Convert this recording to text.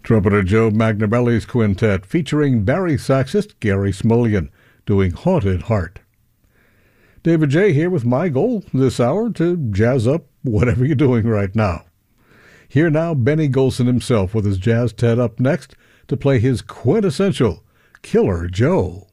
Trumpeter Joe Magnabelli's quintet featuring Barry saxist Gary Smulyan doing Haunted Heart. David J. here with my goal this hour to jazz up whatever you're doing right now. Here now, Benny Golson himself with his jazz tet up next to play his quintessential Killer Joe.